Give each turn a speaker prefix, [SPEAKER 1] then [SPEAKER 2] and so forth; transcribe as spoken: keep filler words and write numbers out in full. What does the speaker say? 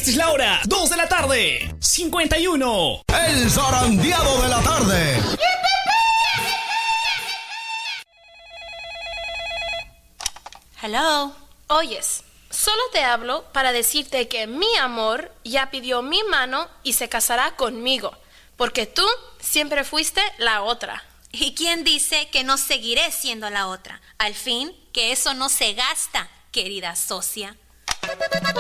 [SPEAKER 1] Esta es la hora, dos de la tarde, cincuenta y uno.
[SPEAKER 2] El zarandeado de la tarde.
[SPEAKER 3] Hello. Oyes, solo te hablo para decirte que mi amor ya pidió mi mano y se casará conmigo, porque tú siempre fuiste la otra.
[SPEAKER 4] ¿Y quién dice que no seguiré siendo la otra? Al fin, que eso no se gasta, querida socia.